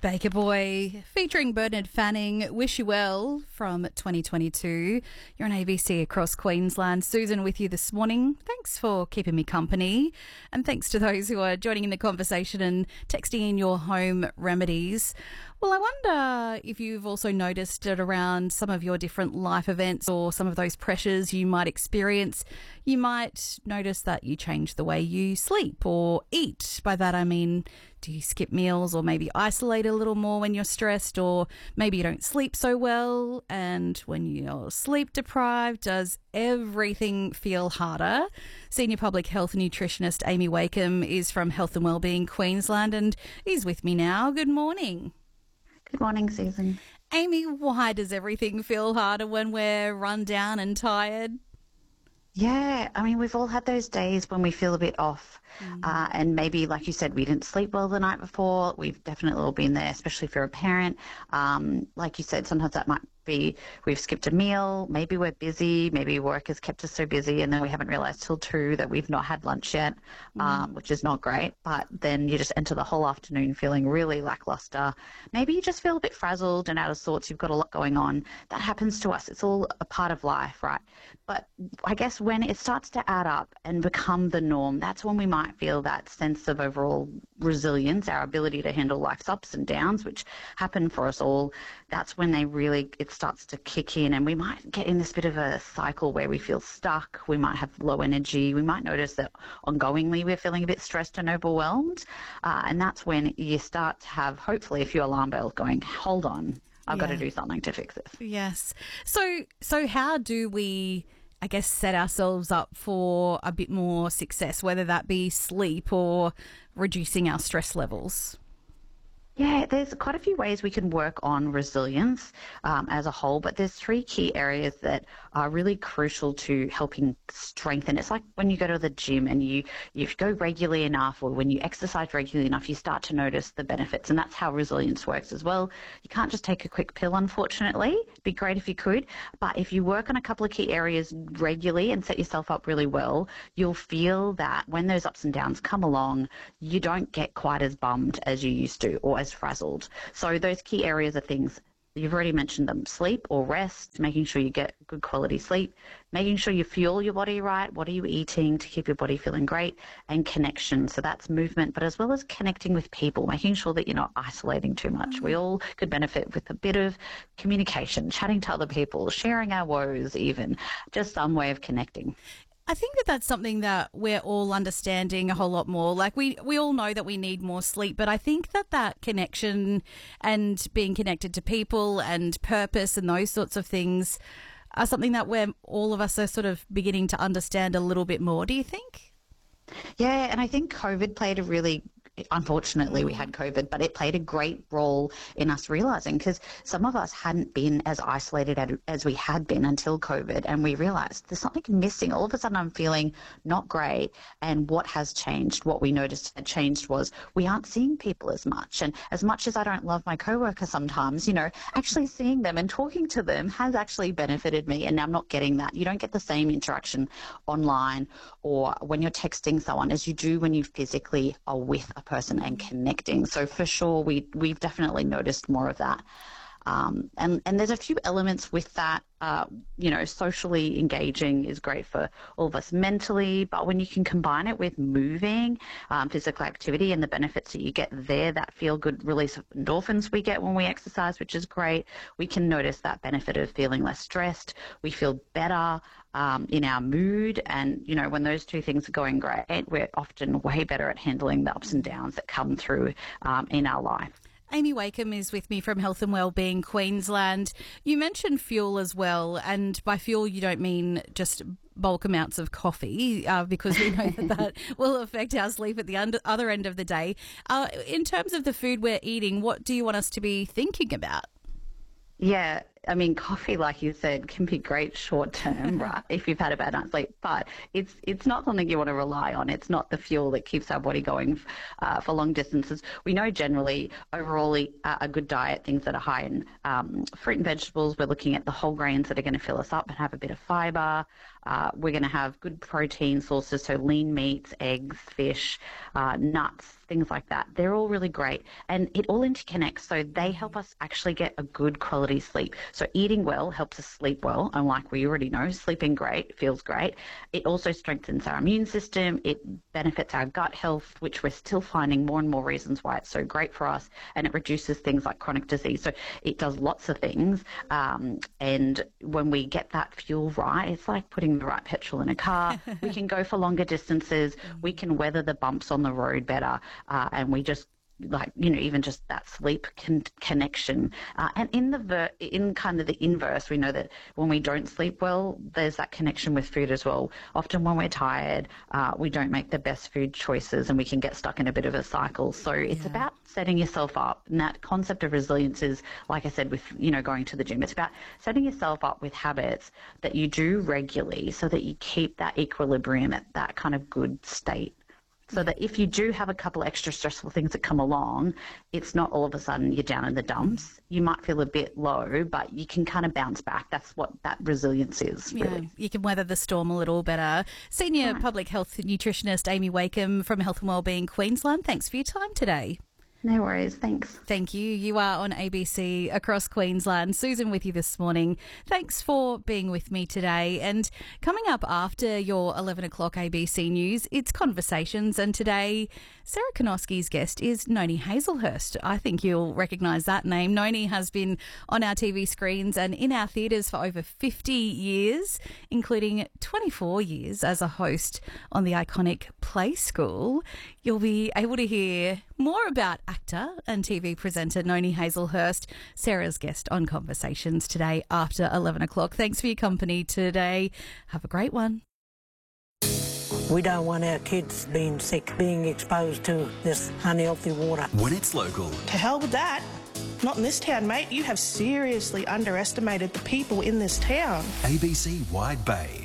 Baker Boy featuring Bernard Fanning, Wish You Well from 2022. You're on ABC across Queensland. Susan with you this morning. Thanks for keeping me company. And thanks to those who are joining in the conversation and texting in your home remedies. Well, I wonder if you've also noticed it around some of your different life events or some of those pressures you might experience. You might notice that you change the way you sleep or eat. By that I mean, do you skip meals or maybe isolate a little more when you're stressed, or maybe you don't sleep so well, and when you're sleep deprived, does everything feel harder? Senior Public Health Nutritionist Amy Wakeham is from Health and Wellbeing Queensland and is with me now. Good morning. Good morning, Susan. Amy, why does everything feel harder when we're run down and tired? Yeah, I mean, we've all had those days when we feel a bit off. And maybe, like you said, we didn't sleep well the night before. We've definitely all been there, especially if you're a parent. Like you said, sometimes that might be we've skipped a meal, maybe we're busy, maybe work has kept us so busy and then we haven't realised till 2 that we've not had lunch yet, which is not great. But then you just enter the whole afternoon feeling really lacklustre. Maybe you just feel a bit frazzled and out of sorts. You've got a lot going on. That happens to us. It's all a part of life, right? But I guess when it starts to add up and become the norm, that's when we might feel that sense of overall resilience, our ability to handle life's ups and downs, which happen for us all. That's when it starts to kick in, and we might get in this bit of a cycle where we feel stuck. We might have low energy. We might notice that ongoingly we're feeling a bit stressed and overwhelmed. And that's when you start to have, hopefully, a few alarm bells going, hold on, I've got to do something to fix this. Yes. So how do we, I guess, set ourselves up for a bit more success, whether that be sleep or reducing our stress levels? Yeah, there's quite a few ways we can work on resilience as a whole, but there's 3 key areas that are really crucial to helping strengthen. It's like when you go to the gym and you go regularly enough, or when you exercise regularly enough, you start to notice the benefits, and that's how resilience works as well. You can't just take a quick pill, unfortunately. It'd be great if you could, but if you work on a couple of key areas regularly and set yourself up really well, you'll feel that when those ups and downs come along, you don't get quite as bummed as you used to, or as frazzled. So those key areas are things, you've already mentioned them: sleep or rest, making sure you get good quality sleep, making sure you fuel your body right, what are you eating to keep your body feeling great, and connection. So that's movement, but as well as connecting with people, making sure that you're not isolating too much. We all could benefit with a bit of communication, chatting to other people, sharing our woes even, just some way of connecting. I think that that's something that we're all understanding a whole lot more. Like we all know that we need more sleep, but I think that connection and being connected to people and purpose and those sorts of things are something that all of us are sort of beginning to understand a little bit more. Do you think? Yeah, and I think COVID played unfortunately we had COVID, but it played a great role in us realising, because some of us hadn't been as isolated as we had been until COVID, and we realised there's something missing. All of a sudden I'm feeling not great, and what has changed, what we noticed had changed was we aren't seeing people as much. And as much as I don't love my coworker sometimes, actually seeing them and talking to them has actually benefited me, and I'm not getting that. You don't get the same interaction online or when you're texting someone as you do when you physically are with a person and connecting. So for sure, we've definitely noticed more of that. And there's a few elements with that. Socially engaging is great for all of us mentally, but when you can combine it with moving, physical activity, and the benefits that you get there, that feel-good release of endorphins we get when we exercise, which is great, we can notice that benefit of feeling less stressed. We feel better in our mood, and, when those 2 things are going great, we're often way better at handling the ups and downs that come through in our life. Amy Wakeham is with me from Health and Wellbeing Queensland. You mentioned fuel as well, and by fuel you don't mean just bulk amounts of coffee, because we know that will affect our sleep at the other end of the day. In terms of the food we're eating, what do you want us to be thinking about? Yeah, I mean, coffee, like you said, can be great short term, right, if you've had a bad night's sleep, but it's not something you want to rely on. It's not the fuel that keeps our body going for long distances. We know generally, overall, a good diet, things that are high in fruit and vegetables. We're looking at the whole grains that are going to fill us up and have a bit of fibre. We're going to have good protein sources, so lean meats, eggs, fish, nuts, things like that. They're all really great, and it all interconnects, so they help us actually get a good quality sleep. So eating well helps us sleep well, and like we already know, sleeping great feels great. It also strengthens our immune system. It benefits our gut health, which we're still finding more and more reasons why it's so great for us, and it reduces things like chronic disease. So it does lots of things, and when we get that fuel right, it's like putting the right petrol in a car. We can go for longer distances. We can weather the bumps on the road better, and we just even just that sleep connection. And in kind of the inverse, we know that when we don't sleep well, there's that connection with food as well. Often when we're tired, we don't make the best food choices, and we can get stuck in a bit of a cycle. So it's about setting yourself up. And that concept of resilience is, like I said, with, going to the gym, it's about setting yourself up with habits that you do regularly so that you keep that equilibrium at that kind of good state. So that if you do have a couple extra stressful things that come along, it's not all of a sudden you're down in the dumps. You might feel a bit low, but you can kind of bounce back. That's what that resilience is, really. Yeah, you can weather the storm a little better. Senior Public Health Nutritionist Amy Wakeham from Health and Wellbeing Queensland, thanks for your time today. No worries, thanks. Thank you. You are on ABC across Queensland. Susan with you this morning. Thanks for being with me today. And coming up after your 11 o'clock ABC News, it's Conversations. And today, Sarah Konoski's guest is Noni Hazlehurst. I think you'll recognise that name. Noni has been on our TV screens and in our theatres for over 50 years, including 24 years as a host on the iconic Play School. You'll be able to hear more about actor and TV presenter Noni Hazlehurst, Sarah's guest on Conversations today after 11 o'clock. Thanks for your company today. Have a great one. We don't want our kids being sick, being exposed to this unhealthy water. When it's local. To hell with that. Not in this town, mate. You have seriously underestimated the people in this town. ABC Wide Bay.